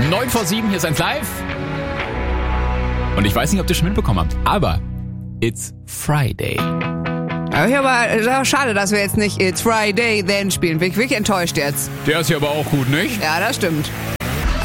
9:07, hier ist ein Live. Und ich weiß nicht, ob ihr schon mitbekommen habt, aber it's Friday. Aber schade, dass wir jetzt nicht It's Friday Then spielen. Bin ich wirklich enttäuscht jetzt. Der ist ja aber auch gut, nicht? Ja, das stimmt.